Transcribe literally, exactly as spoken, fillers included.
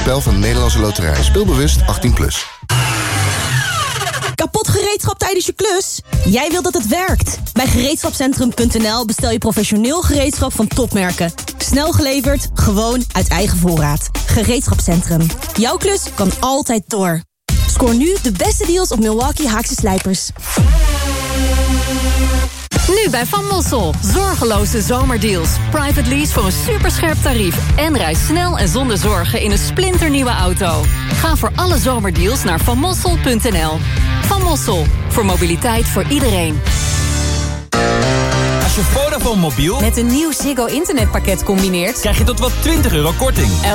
spel van de Nederlandse Loterij. Speelbewust achttien plus. Kapot gereedschap tijdens je klus? Jij wilt dat het werkt. Bij gereedschapcentrum punt n l bestel je professioneel gereedschap van topmerken. Snel geleverd, gewoon uit eigen voorraad. Gereedschapcentrum. Jouw klus kan altijd door. Scoor nu de beste deals op Milwaukee Haakse slijpers. Nu bij Van Mossel. Zorgeloze zomerdeals. Private lease voor een superscherp tarief. En reis snel en zonder zorgen in een splinternieuwe auto. Ga voor alle zomerdeals naar van mossel punt n l. Van Mossel. Voor mobiliteit voor iedereen. Als je Vodafone mobiel met een nieuw Ziggo internetpakket combineert, krijg je tot wel twintig euro korting.